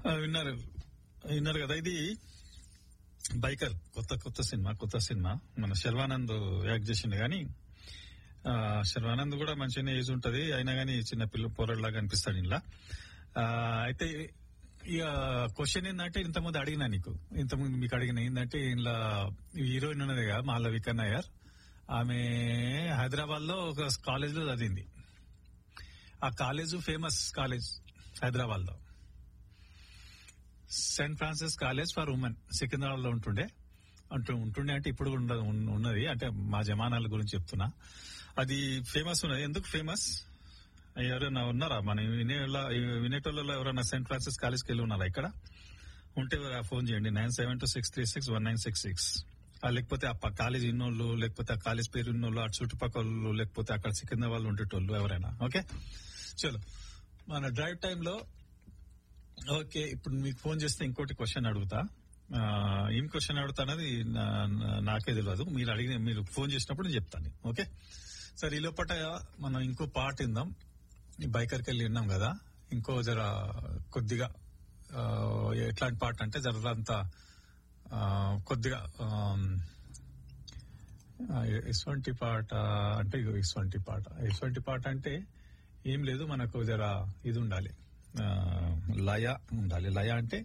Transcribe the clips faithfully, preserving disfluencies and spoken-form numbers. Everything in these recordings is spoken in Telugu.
ఆ, విన్నారు విన్నారు కదా, ఇది బైకర్ కొత్త కొత్త సినిమా కొత్త సినిమా మన శర్వానంద్ యాక్ట్ చేసిండు గానీ ఆ, శర్వానంద్ కూడా మంచిగానే ఏజ్ ఉంటది, అయినా గానీ చిన్న పిల్ల పోరడ్లాగా అనిపిస్తాడు ఇలా. అయితే ఇక క్వశ్చన్ ఏంటంటే ఇంతకుముందు అడిగినా నీకు, ఇంతకుముందు మీకు అడిగిన ఏంటంటే ఇలా హీరోయిన్ ఉన్నది కదా మాలవిక నాయర్, ఆమె హైదరాబాద్ లో ఒక కాలేజ్ లో చదివింది. ఆ కాలేజ్ ఫేమస్ కాలేజ్ హైదరాబాద్ లో, Saint Francis college for women, Secunderabad లో ఉంటుండే అంటూ ఉంటుండే అంటే ఇప్పుడు ఉండదు ఉన్నది, అంటే మా జమానాల గురించి చెప్తున్నా. అది ఫేమస్ ఉన్నది. ఎందుకు ఫేమస్? ఎవరైనా ఉన్నారా మన వినేలా వినేటోళ్ళలో ఎవరైనా సెయింట్ ఫ్రాన్సిస్ కాలేజ్కి వెళ్ళి ఉన్నారా? ఇక్కడ ఉంటే ఫోన్ చేయండి, nine seven two six three six one nine six six లేకపోతే ఆ కాలేజ్ ఇన్నోళ్ళు, లేకపోతే ఆ కాలేజ్ పేరు ఉన్నోళ్ళు, అటు చుట్టుపక్కల, లేకపోతే అక్కడ సికింద్రాబాద్ ఉండేటోళ్ళు ఎవరైనా. ఓకే చలో మన డ్రైవ్ టైంలో. ఓకే ఇప్పుడు మీకు ఫోన్ చేస్తే ఇంకోటి క్వశ్చన్ అడుగుతా. ఏం క్వశ్చన్ అడుగుతా అనేది నాకే తెలియదు, మీరు అడిగిన మీరు ఫోన్ చేసినప్పుడు నేను చెప్తాను. ఓకే సరే, ఈ లోపల మనం ఇంకో పాట విందాం. బైకర్కి వెళ్ళి విన్నాం కదా, ఇంకో జర కొద్దిగా ఎట్లాంటి పాట అంటే జర అంతా కొద్దిగా ఇటువంటి పాట అంటే ఇటువంటి పాట ఇటువంటి పాట అంటే ఏం లేదు, మనకు జర ఇది ఉండాలి, లయ ఉండాలి. లయ అంటే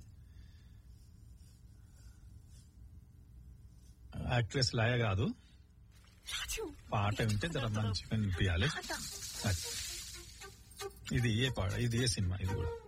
యాక్ట్రెస్ లయ కాదు, పాట వింటే జర మంచిగా వినిపించాలి. ఇది ఏ పాట, ఇది ఏ సినిమా, ఇది కూడా